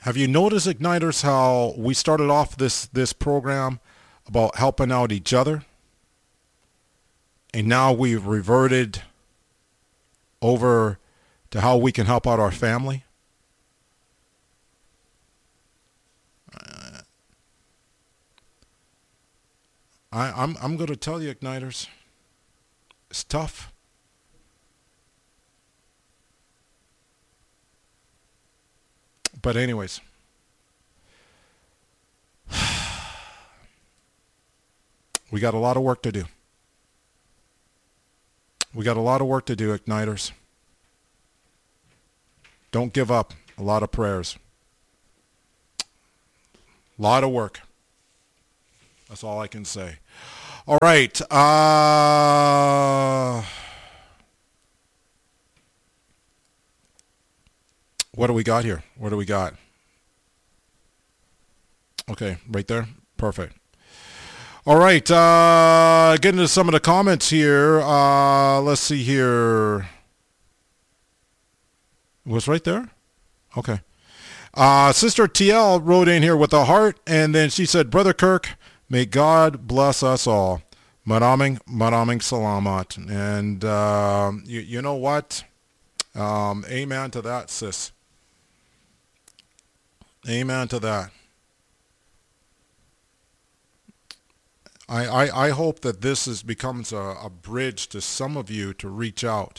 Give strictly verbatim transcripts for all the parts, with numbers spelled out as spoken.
Have you noticed, Igniters, how we started off this, this program about helping out each other? And now we've reverted over to how we can help out our family? Uh, I, I'm, I'm going to tell you, Igniters, it's tough. But anyways, we got a lot of work to do. We got a lot of work to do, Igniters. Don't give up. A lot of prayers. A lot of work. That's all I can say. All right. Uh, what do we got here? What do we got? Okay, right there. Perfect. All right. Uh, getting into some of the comments here. Uh, let's see here. Was right there? Okay. Uh, Sister T L wrote in here with a heart, and then she said, Brother Kirk, may God bless us all. Maraming, maraming salamat. And uh, you, you know what? Um, amen to that, sis. Amen to that. I, I, I hope that this is, becomes a, a bridge to some of you to reach out.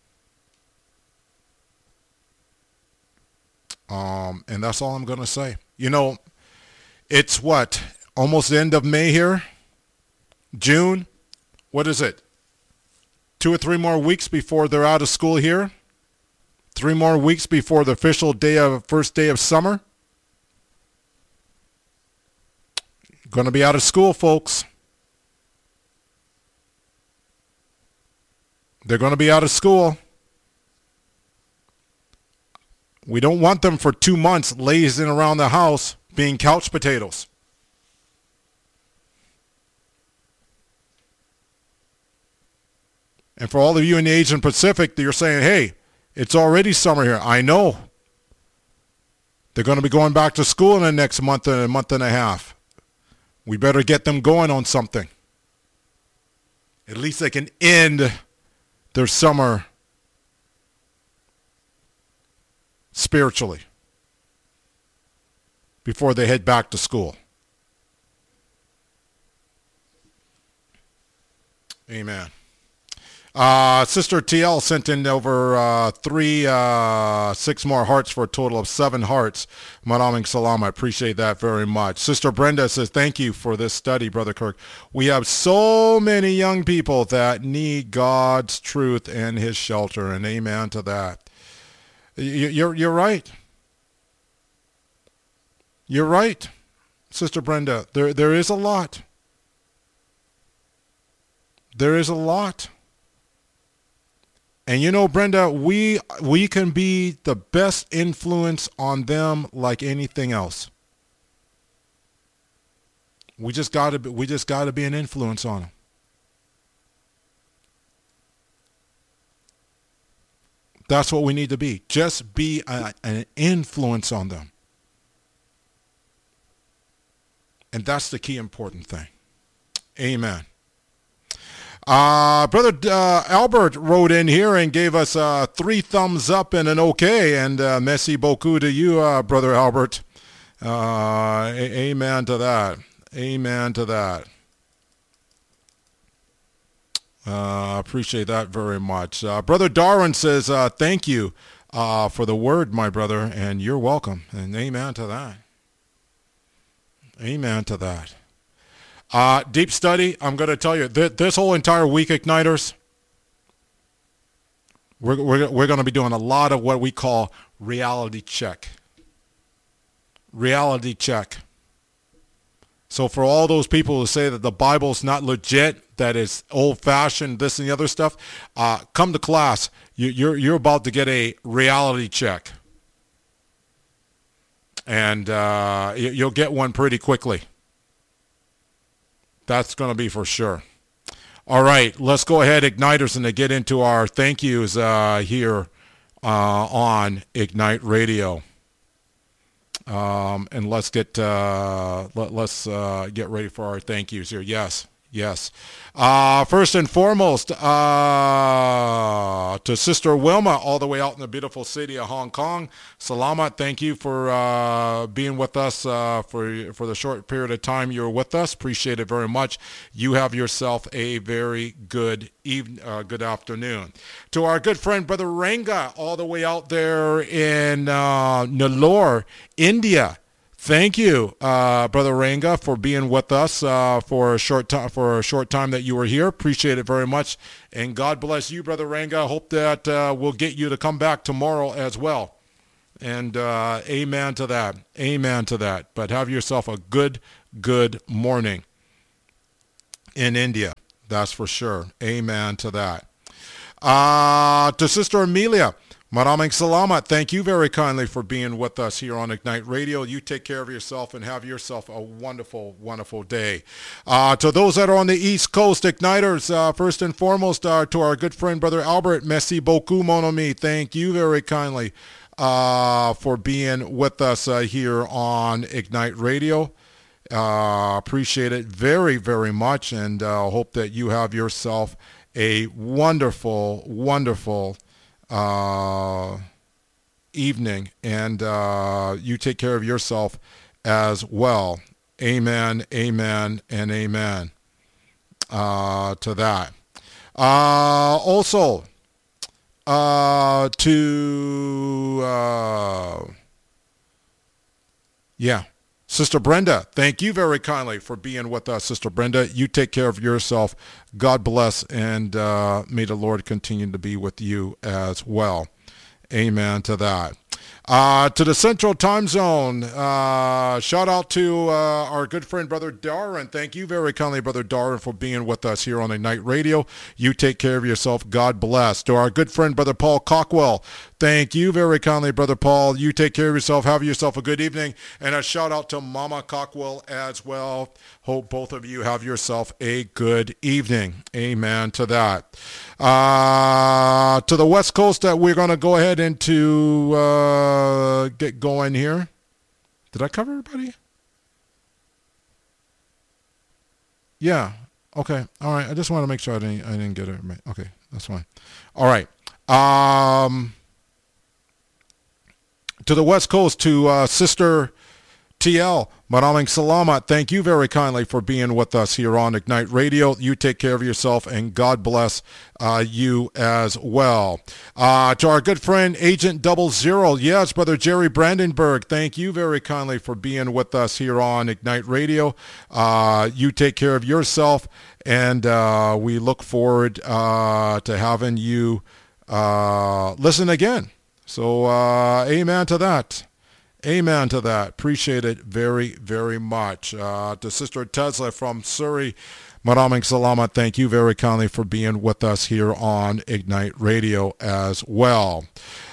Um, and that's all I'm going to say. You know, it's what? Almost the end of May here? June? What is it? Two or three more weeks before they're out of school here? Three more weeks before the official day of, first day of summer? Going to be out of school, folks. They're going to be out of school. We don't want them for two months lazing around the house being couch potatoes. And for all of you in the Asian Pacific, you're saying, hey, it's already summer here. I know. They're going to be going back to school in the next month and a month and a half. We better get them going on something. At least they can end their summer spiritually before they head back to school. Amen. Uh, Sister T L sent in over uh, three, uh, six more hearts for a total of seven hearts. Maraming salam. I appreciate that very much. Sister Brenda says, thank you for this study, Brother Kirk. We have so many young people that need God's truth and his shelter, and amen to that. You're, you're right. You're right, Sister Brenda. There, there is a lot. There is a lot. And you know, Brenda, we we can be the best influence on them like anything else. We just gotta be, we just gotta be an influence on them. That's what we need to be. Just be a, an influence on them. And that's the key important thing. Amen. Uh, Brother uh, Albert wrote in here and gave us uh, three thumbs up and an okay. And uh, merci beaucoup to you, uh, Brother Albert. Uh, a- amen to that. Amen to that. Uh, appreciate that very much. Uh, Brother Darwin says, uh, thank you uh, for the word, my brother, and you're welcome. And amen to that. Amen to that. Uh, deep study, I'm going to tell you, th- this whole entire week, Igniters, we're, we're, we're going to be doing a lot of what we call reality check. Reality check. So for all those people who say that the Bible's not legit, that it's old-fashioned, this and the other stuff, uh, come to class. You, you're, you're about to get a reality check. And uh, you, you'll get one pretty quickly. That's going to be for sure. All right, let's go ahead, Igniters, and to get into our thank yous uh, here uh, on Ignite Radio. Um, and let's get uh, let, let's uh, get ready for our thank yous here. Yes, yes. Uh, first and foremost, uh, to Sister Wilma, all the way out in the beautiful city of Hong Kong. Salamat, thank you for uh, being with us uh, for for the short period of time you were with us. Appreciate it very much. You have yourself a very good evening, uh, good afternoon. To our good friend Brother Ranga, all the way out there in uh, Nellore, India. Thank you, uh, Brother Ranga, for being with us uh, for a short time. For a short time that you were here, appreciate it very much, and God bless you, Brother Ranga. Hope that uh, we'll get you to come back tomorrow as well. And uh, amen to that. Amen to that. But have yourself a good, good morning in India. That's for sure. Amen to that. Uh, to Sister Amelia. Maraming salamat. Thank you very kindly for being with us here on Ignite Radio. You take care of yourself and have yourself a wonderful, wonderful day. Uh, to those that are on the East Coast, Igniters, uh, first and foremost, uh, to our good friend, Brother Albert, merci beaucoup, mon ami. Thank you very kindly uh, for being with us uh, here on Ignite Radio. Uh, appreciate it very, very much, and uh, hope that you have yourself a wonderful, wonderful Uh, evening, and uh, you take care of yourself as well. Amen, amen, and amen uh, to that. Uh, also, uh, to, uh, yeah, Sister Brenda, thank you very kindly for being with us, Sister Brenda. You take care of yourself. God bless, and uh, may the Lord continue to be with you as well. Amen to that. Uh, to the Central Time Zone, uh, shout out to uh, our good friend, Brother Darwin. Thank you very kindly, Brother Darwin, for being with us here on Ignite Radio. You take care of yourself. God bless. To our good friend, Brother Paul Cockwell, thank you very kindly, Brother Paul. You take care of yourself. Have yourself a good evening. And a shout out to Mama Cockwell as well. Hope both of you have yourself a good evening. Amen to that. Uh, to the West Coast, that we're going to go ahead and to uh, get going here. Did I cover everybody? Yeah. Okay. All right. I just want to make sure I didn't I didn't get it. Okay, that's fine. All right. Um, to the West Coast, to uh, Sister T L, Maraming salamat. Thank you very kindly for being with us here on Ignite Radio. You take care of yourself, and God bless uh, you as well. Uh, to our good friend, Agent Double Zero, yes, Brother Jerry Brandenburg, thank you very kindly for being with us here on Ignite Radio. Uh, you take care of yourself, and uh, we look forward uh, to having you uh, listen again. So, uh, amen to that. Amen to that. Appreciate it very, very much. Uh, to Sister Tesla from Surrey, Maraming salamat. Thank you very kindly for being with us here on Ignite Radio as well.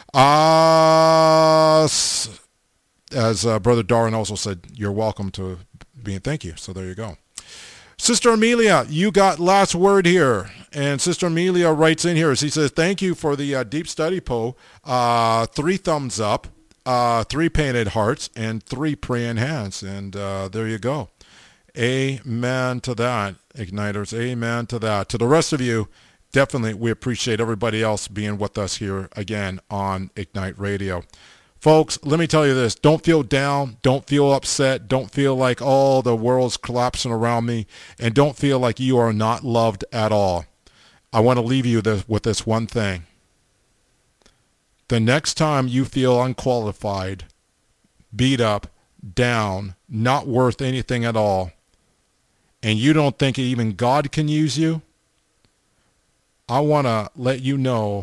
Uh, as uh, Brother Darwin also said, you're welcome to being. Thank you. So there you go. Sister Amelia, you got last word here. And Sister Amelia writes in here. She says, thank you for the uh, deep study, Poe. Uh, three thumbs up. Uh, three painted hearts and three praying hands. And uh, there you go. Amen to that, Igniters. Amen to that. To the rest of you, definitely we appreciate everybody else being with us here again on Ignite Radio. Folks, let me tell you this. Don't feel down. Don't feel upset. Don't feel like, oh, the world's collapsing around me. And don't feel like you are not loved at all. I want to leave you this, with this one thing. The next time you feel unqualified, beat up, down, not worth anything at all, and you don't think even God can use you, I want to let you know,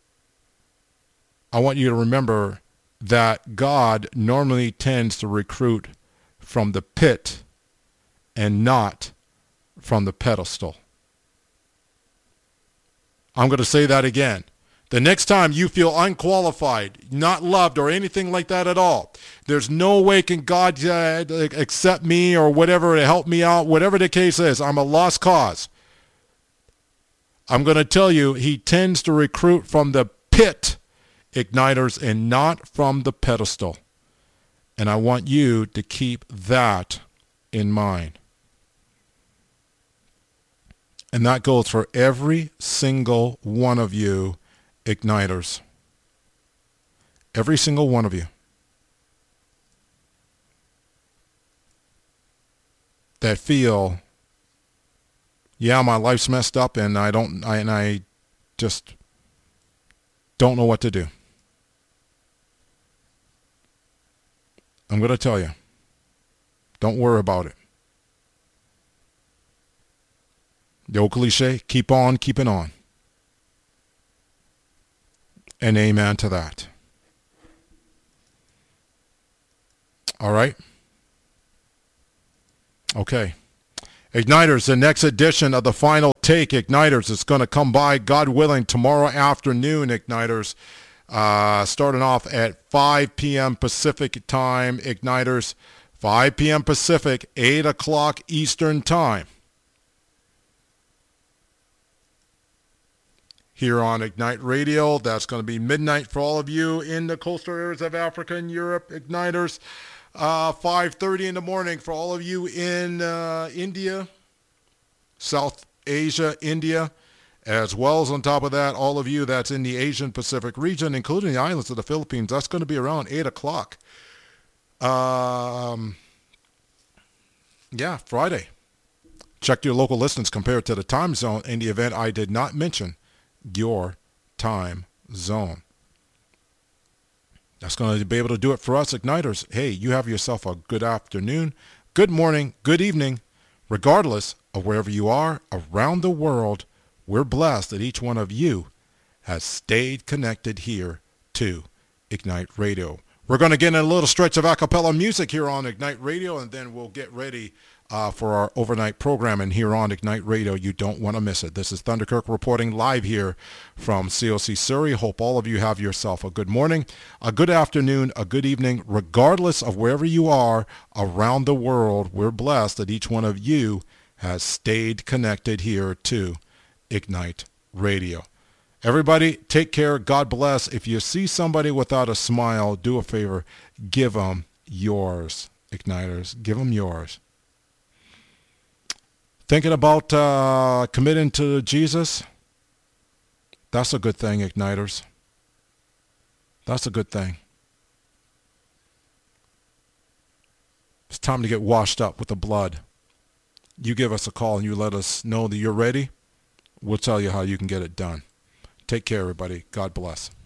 I want you to remember that God normally tends to recruit from the pit and not from the pedestal. I'm going to say that again. The next time you feel unqualified, not loved, or anything like that at all, there's no way can God uh, accept me or whatever to help me out, whatever the case is, I'm a lost cause. I'm going to tell you, he tends to recruit from the pit, Igniters, and not from the pedestal. And I want you to keep that in mind. And that goes for every single one of you Igniters. Every single one of you. That feel, yeah, my life's messed up and I don't, I, and I just don't know what to do. I'm going to tell you, don't worry about it. The old cliche, keep on keeping on. And amen to that. All right? Okay. Igniters, the next edition of the Final Take, Igniters, is going to come by, God willing, tomorrow afternoon, Igniters. Uh, starting off at five p.m. Pacific time, Igniters. five p.m. Pacific, eight o'clock Eastern time. Here on Ignite Radio. That's going to be midnight for all of you in the coastal areas of Africa and Europe, Igniters. Uh, five thirty in the morning for all of you in uh, India, South Asia, India, as well as on top of that, all of you that's in the Asian Pacific region, including the islands of the Philippines. That's going to be around eight o'clock. Um, yeah, Friday. Check your local listings compared to the time zone in the event I did not mention your time zone. That's going to be able to do it for us, Igniters. Hey, you have yourself a good afternoon, good morning, good evening, regardless of wherever you are around the world. We're blessed that each one of you has stayed connected here to Ignite Radio. We're going to get in a little stretch of a cappella music here on Ignite Radio, and then we'll get ready uh, for our overnight programming here on Ignite Radio. You don't want to miss it. This is Thunderkirk reporting live here from C O C Surrey. Hope all of you have yourself a good morning, a good afternoon, a good evening, regardless of wherever you are around the world. We're blessed that each one of you has stayed connected here to Ignite Radio. Everybody, take care. God bless. If you see somebody without a smile, do a favor. Give them yours, Igniters. Give them yours. Thinking about uh, committing to Jesus? That's a good thing, Igniters. That's a good thing. It's time to get washed up with the blood. You give us a call and you let us know that you're ready. We'll tell you how you can get it done. Take care, everybody. God bless.